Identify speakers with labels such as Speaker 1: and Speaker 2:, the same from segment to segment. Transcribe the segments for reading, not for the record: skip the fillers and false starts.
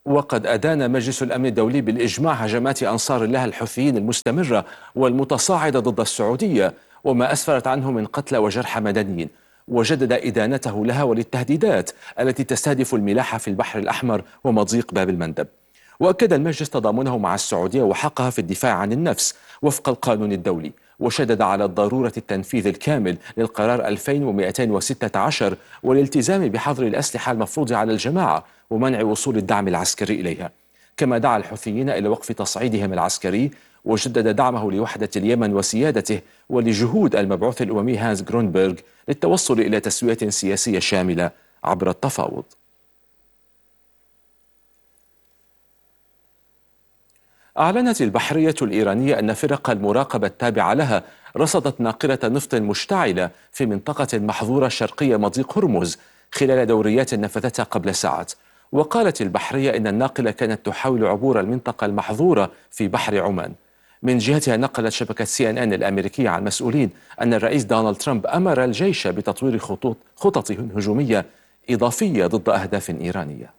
Speaker 1: وقد أدان مجلس الأمن الدولي بالإجماع هجمات أنصار الله الحوثيين المستمرة والمتصاعدة ضد السعودية وما أسفرت عنه من قتلى وجرحى مدنيين، وجدد إدانته لها وللتهديدات التي تستهدف الملاحة في البحر الأحمر ومضيق باب المندب. وأكد المجلس تضامنه مع السعودية وحقها في الدفاع عن النفس وفق القانون الدولي، وشدد على ضرورة التنفيذ الكامل للقرار 2216 والالتزام بحظر الأسلحة المفروض على الجماعة ومنع وصول الدعم العسكري إليها. كما دعا الحوثيين إلى وقف تصعيدهم العسكري، وجدد دعمه لوحدة اليمن وسيادته ولجهود المبعوث الأممي هانز غرونبرغ للتوصل إلى تسوية سياسية شاملة عبر التفاوض. أعلنت البحرية الإيرانية أن فرق المراقبة التابعة لها رصدت ناقلة نفط مشتعلة في منطقة محظورة شرقية مضيق هرمز خلال دوريات نفذتها قبل ساعات. وقالت البحرية إن الناقلة كانت تحاول عبور المنطقة المحظورة في بحر عمان. من جهتها نقلت شبكة CNN الأمريكية عن مسؤولين أن الرئيس دونالد ترامب أمر الجيش بتطوير خطط هجومية إضافية ضد أهداف إيرانية.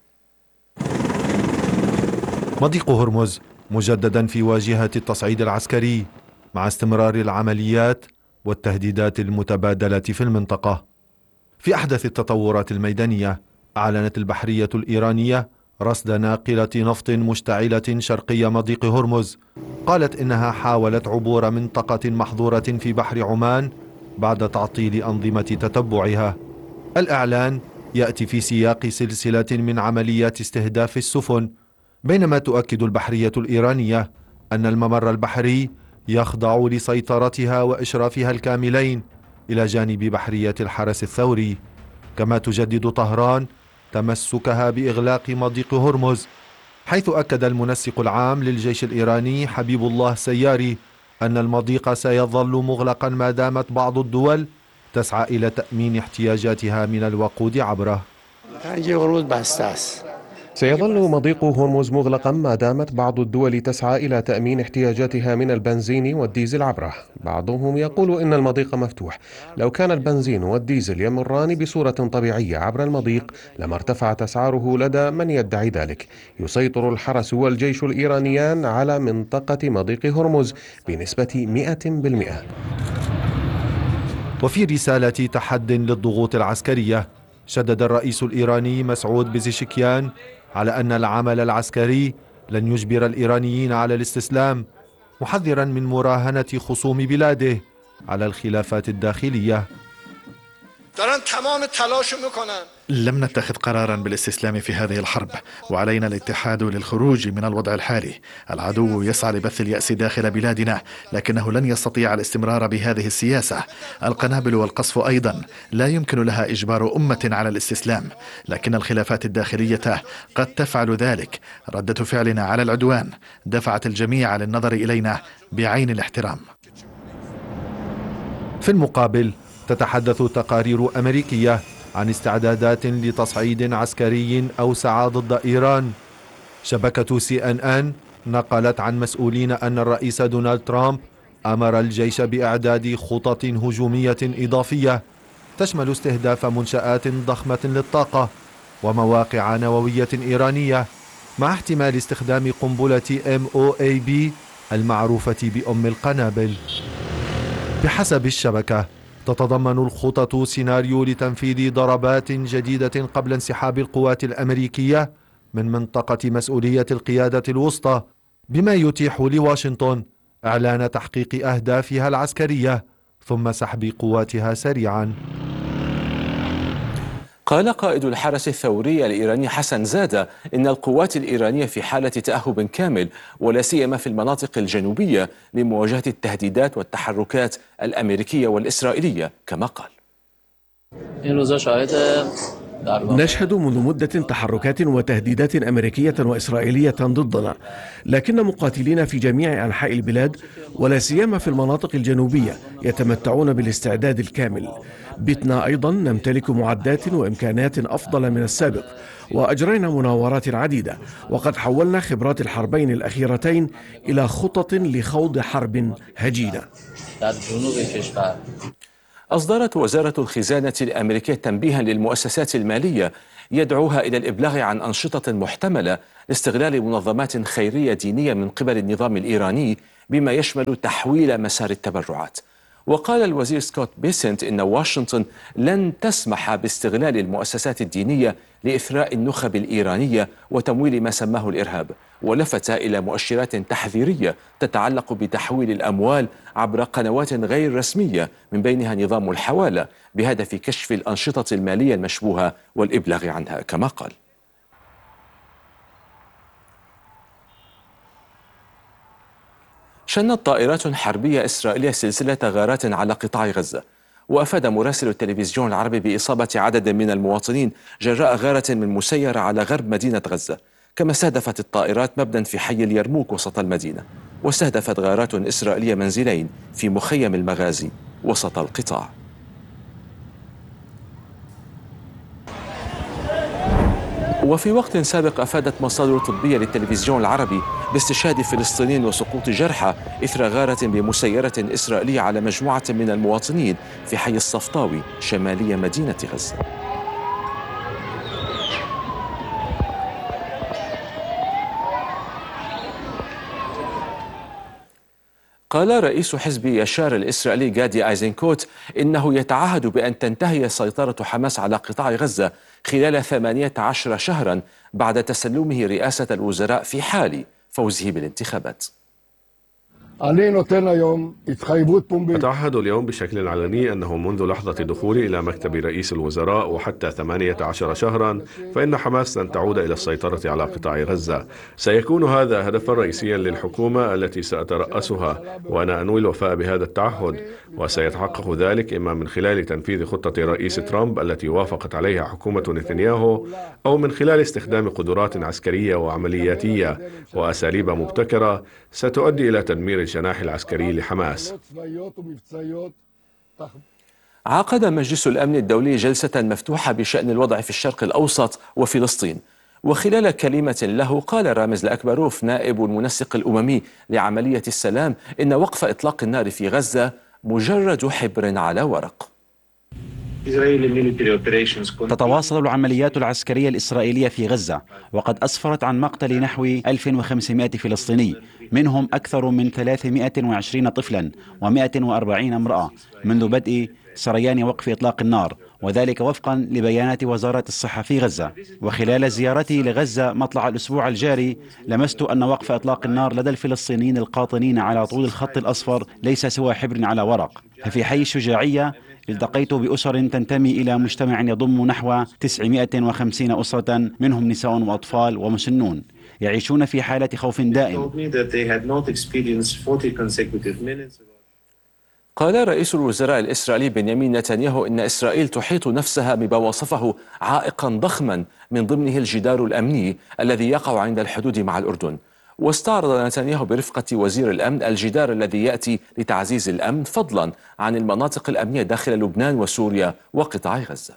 Speaker 2: مضيق هرمز مجددا في واجهة التصعيد العسكري مع استمرار العمليات والتهديدات المتبادلة في المنطقة. في أحدث التطورات الميدانية أعلنت البحرية الإيرانية رصد ناقلة نفط مشتعلة شرقي مضيق هرمز. قالت إنها حاولت عبور منطقة محظورة في بحر عمان بعد تعطيل أنظمة تتبعها. الإعلان يأتي في سياق سلسلة من عمليات استهداف السفن، بينما تؤكد البحرية الإيرانية أن الممر البحري يخضع لسيطرتها وإشرافها الكاملين إلى جانب بحرية الحرس الثوري. كما تجدد طهران تمسكها بإغلاق مضيق هرمز، حيث أكد المنسق العام للجيش الإيراني حبيب الله سياري أن المضيق سيظل مغلقا ما دامت بعض الدول تسعى إلى تأمين احتياجاتها من الوقود عبره.
Speaker 3: سيظل مضيق هرمز مغلقا ما دامت بعض الدول تسعى إلى تأمين احتياجاتها من البنزين والديزل عبره. بعضهم يقول إن المضيق مفتوح. لو كان البنزين والديزل يمران بصورة طبيعية عبر المضيق لما ارتفعت أسعاره لدى من يدعي ذلك. يسيطر الحرس والجيش الإيرانيان على منطقة مضيق هرمز بنسبة 100%.
Speaker 2: وفي رسالة تحد للضغوط العسكرية، شدد الرئيس الإيراني مسعود بزيشكيان على أن العمل العسكري لن يجبر الإيرانيين على الاستسلام، محذرا من مراهنة خصوم بلاده على الخلافات الداخلية.
Speaker 4: لم نتخذ قرارا بالاستسلام في هذه الحرب، وعلينا الاتحاد للخروج من الوضع الحالي. العدو يسعى لبث اليأس داخل بلادنا، لكنه لن يستطيع الاستمرار بهذه السياسة. القنابل والقصف أيضا لا يمكن لها إجبار أمة على الاستسلام، لكن الخلافات الداخلية قد تفعل ذلك. ردة فعلنا على العدوان دفعت الجميع للنظر إلينا بعين الاحترام.
Speaker 2: في المقابل تتحدث تقارير أمريكية عن استعدادات لتصعيد عسكري أوسع ضد إيران. شبكة CNN نقلت عن مسؤولين أن الرئيس دونالد ترامب أمر الجيش بإعداد خطط هجومية إضافية تشمل استهداف منشآت ضخمة للطاقة ومواقع نووية إيرانية، مع احتمال استخدام قنبلة MOAB المعروفة بأم القنابل. بحسب الشبكة تتضمن الخطط سيناريو لتنفيذ ضربات جديدة قبل انسحاب القوات الأمريكية من منطقة مسؤولية القيادة الوسطى، بما يتيح لواشنطن إعلان تحقيق أهدافها العسكرية ثم سحب قواتها سريعا.
Speaker 1: قال قائد الحرس الثوري الإيراني حسن زادة إن القوات الإيرانية في حالة تأهب كامل، ولا سيما في المناطق الجنوبية، لمواجهة التهديدات والتحركات الأمريكية والإسرائيلية. كما قال:
Speaker 5: نشهد منذ مدة تحركات وتهديدات أمريكية وإسرائيلية ضدنا، لكن مقاتلين في جميع أنحاء البلاد ولا سيما في المناطق الجنوبية يتمتعون بالاستعداد الكامل. بتنا أيضا نمتلك معدات وإمكانات أفضل من السابق، وأجرينا مناورات عديدة، وقد حولنا خبرات الحربين الأخيرتين إلى خطط لخوض حرب هجينة.
Speaker 1: أصدرت وزارة الخزانة الأمريكية تنبيها للمؤسسات المالية يدعوها إلى الإبلاغ عن أنشطة محتملة لاستغلال منظمات خيرية دينية من قبل النظام الإيراني، بما يشمل تحويل مسار التبرعات. وقال الوزير سكوت بيسنت إن واشنطن لن تسمح باستغلال المؤسسات الدينية لإثراء النخب الإيرانية وتمويل ما سماه الإرهاب، ولفت إلى مؤشرات تحذيرية تتعلق بتحويل الأموال عبر قنوات غير رسمية من بينها نظام الحوالة، بهدف كشف الأنشطة المالية المشبوهة والإبلاغ عنها كما قال. شنت طائرات حربية إسرائيلية سلسلة غارات على قطاع غزة، وأفاد مراسل التلفزيون العربي بإصابة عدد من المواطنين جراء غارة من مسيرة على غرب مدينة غزة. كما استهدفت الطائرات مبنى في حي اليرموك وسط المدينة، واستهدفت غارات إسرائيلية منزلين في مخيم المغازي وسط القطاع. وفي وقت سابق أفادت مصادر طبية للتلفزيون العربي باستشهاد فلسطينيين وسقوط جرحى إثر غارة بمسيرة إسرائيلية على مجموعة من المواطنين في حي الصفطاوي شمالي مدينة غزة. قال رئيس حزب يشار الإسرائيلي جادي أيزنكوت إنه يتعهد بأن تنتهي سيطرة حماس على قطاع غزة خلال 18 شهرا بعد تسلمه رئاسة الوزراء في حال فوزه بالانتخابات.
Speaker 6: أتعهد اليوم بشكل علني أنه منذ لحظة دخولي إلى مكتب رئيس الوزراء وحتى 18 شهرا فإن حماس لن تعود إلى السيطرة على قطاع غزة. سيكون هذا هدفا رئيسيا للحكومة التي سأترأسها، وأنا أنوي الوفاء بهذا التعهد، وسيتحقق ذلك إما من خلال تنفيذ خطة رئيس ترامب التي وافقت عليها حكومة نتنياهو، أو من خلال استخدام قدرات عسكرية وعملياتية وأساليب مبتكرة ستؤدي إلى تدمير الجناح العسكري لحماس.
Speaker 1: عقد مجلس الأمن الدولي جلسة مفتوحة بشأن الوضع في الشرق الأوسط وفلسطين، وخلال كلمة له قال رامز الأكبروف نائب المنسق الأممي لعملية السلام إن وقف إطلاق النار في غزة مجرد حبر على ورق.
Speaker 7: تتواصل العمليات العسكرية الإسرائيلية في غزة، وقد أسفرت عن مقتل نحو 1500 فلسطيني، منهم أكثر من 320 طفلا و140 امرأة منذ بدء سريان وقف إطلاق النار، وذلك وفقا لبيانات وزارة الصحة في غزة. وخلال زيارتي لغزة مطلع الأسبوع الجاري لمست أن وقف إطلاق النار لدى الفلسطينيين القاطنين على طول الخط الأصفر ليس سوى حبر على ورق. ففي حي الشجاعية التقيت بأسر تنتمي إلى مجتمع يضم نحو 950 أسرة، منهم نساء وأطفال ومسنون، يعيشون في حالة خوف دائم.
Speaker 1: قال رئيس الوزراء الإسرائيلي بنيامين نتنياهو إن إسرائيل تحيط نفسها بما وصفه عائقا ضخما من ضمنه الجدار الأمني الذي يقع عند الحدود مع الأردن. واستعرض نتنياهو برفقة وزير الأمن الجدار الذي يأتي لتعزيز الأمن فضلا عن المناطق الأمنية داخل لبنان وسوريا وقطاع غزة.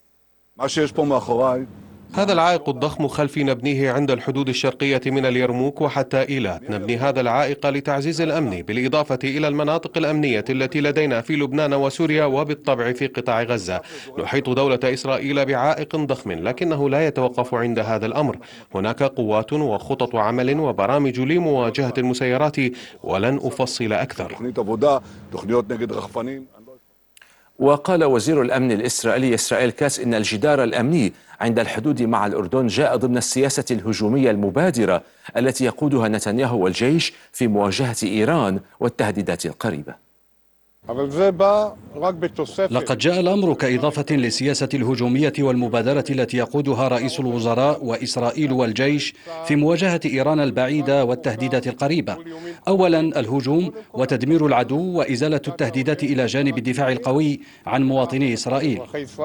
Speaker 3: هذا العائق الضخم خلفي نبنيه عند الحدود الشرقية من اليرموك وحتى إيلات. نبني هذا العائق لتعزيز الأمن بالإضافة إلى المناطق الأمنية التي لدينا في لبنان وسوريا وبالطبع في قطاع غزة. نحيط دولة إسرائيل بعائق ضخم، لكنه لا يتوقف عند هذا الأمر. هناك قوات وخطط عمل وبرامج لمواجهة المسيرات، ولن أفصل أكثر.
Speaker 1: وقال وزير الأمن الإسرائيلي إسرائيل كاتس إن الجدار الأمني عند الحدود مع الأردن جاء ضمن السياسة الهجومية المبادرة التي يقودها نتنياهو والجيش في مواجهة إيران والتهديدات القريبة.
Speaker 8: لقد جاء الأمر كإضافة للسياسة الهجومية والمبادرة التي يقودها رئيس الوزراء وإسرائيل والجيش في مواجهة إيران البعيدة والتهديدات القريبة. أولا الهجوم وتدمير العدو وإزالة التهديدات إلى جانب الدفاع القوي عن مواطني إسرائيل.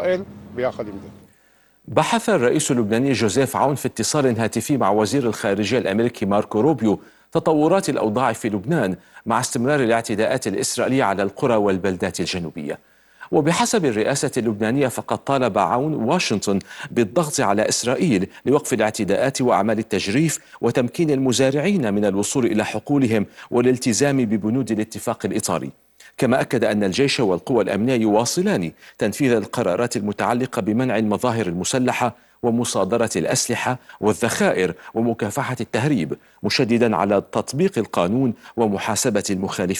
Speaker 1: بحث الرئيس اللبناني جوزيف عون في اتصال هاتفي مع وزير الخارجية الأمريكي ماركو روبيو تطورات الأوضاع في لبنان مع استمرار الاعتداءات الإسرائيلية على القرى والبلدات الجنوبية. وبحسب الرئاسة اللبنانية فقد طالب عون واشنطن بالضغط على إسرائيل لوقف الاعتداءات وأعمال التجريف وتمكين المزارعين من الوصول إلى حقولهم والالتزام ببنود الاتفاق الإطاري. كما أكد أن الجيش والقوى الأمنية يواصلان تنفيذ القرارات المتعلقة بمنع المظاهر المسلحة ومصادرة الأسلحة والذخائر ومكافحة التهريب، مشددا على تطبيق القانون ومحاسبة المخالفين.